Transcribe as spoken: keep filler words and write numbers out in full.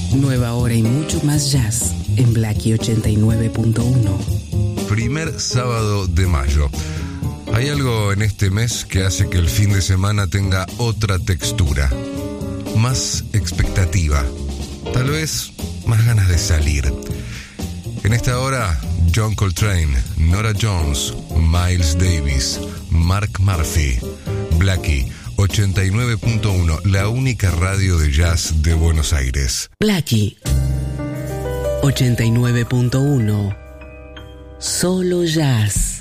Nueva hora y mucho más jazz en Blackie ochenta y nueve punto uno. Primer sábado de mayo. Hay algo en este mes que hace que el fin de semana tenga otra textura, más expectativa, tal vez más ganas de salir. En esta hora, John Coltrane, Nora Jones, Miles Davis, Mark Murphy, Blackie ochenta y nueve punto uno, la única radio de jazz de Buenos Aires. Blackie ochenta y nueve punto uno, solo jazz.